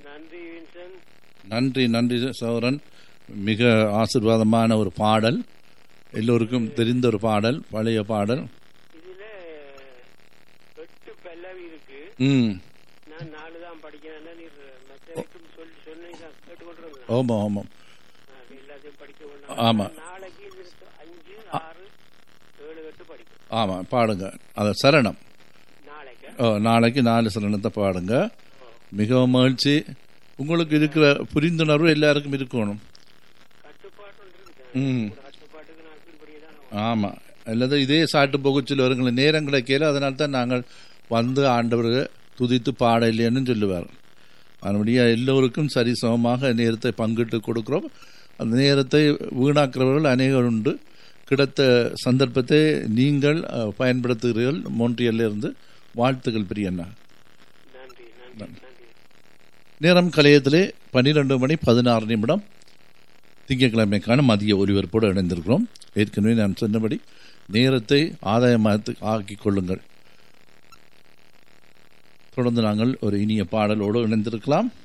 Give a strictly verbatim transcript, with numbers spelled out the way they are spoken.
நன்றி வின்சன். நன்றி நன்றி சௌரன். மிக ஆசீர்வாதமான ஒரு பாடல், எல்லோருக்கும் தெரிந்த ஒரு பாடல், பழைய பாடல். இதுல எட்டு பல்லவி இருக்கு. ம் நான் நாலு தான் படிக்கிறேன். நீர் மற்றவருக்கும் சொல்லி சொன்னீங்க கேட்டுக்கொண்டிருந்தேன். ஆமா ஆமாம் எல்லாத்தையும் படிக்க ஆமா நாளைக்கு அஞ்சு ஆறு ஏழு எட்டு படிக்கும். ஆமா பாடுங்க. அது சரணம். நாளைக்கு ஓ நாளைக்கு நாலு சரணத்தை பாடுங்க. மிகவும் மகிழ்ச்சி. உங்களுக்கு இருக்கிற புரிந்துணர்வு எல்லாருக்கும் இருக்கணும். ம் ஆமாம். அல்லது இதே சாட்டு போகுச்சில் வருங்கள நேரம் கிடைக்கல, அதனால தான் நாங்கள் வந்து ஆண்டவர்கள் துதித்து பாட இல்லைன்னு சொல்லுவார். அதனுடைய எல்லோருக்கும் சரிசமமாக நேரத்தை பங்கிட்டு கொடுக்கிறோம். அந்த நேரத்தை வீணாக்கிறவர்கள் அநேகர் உண்டு. கிடைத்த சந்தர்ப்பத்தை நீங்கள் பயன்படுத்துகிறீர்கள். மோன்ட்ரியலிருந்து வாழ்த்துக்கள் பிரியண்ணா. நேரம் கலையத்திலே பன்னிரண்டு மணி பதினாறு நிமிடம் திங்கட்கிழமைக்கான மதிய ஒலிபரப்போடு இணைந்திருக்கிறோம். ஏற்கனவே நான் சொன்னபடி நேரத்தை ஆதாயமாக ஆக்கிக் கொள்ளுங்கள். தொடர்ந்து நாங்கள் ஒரு இனிய பாடலோடு இணைந்திருக்கலாம்.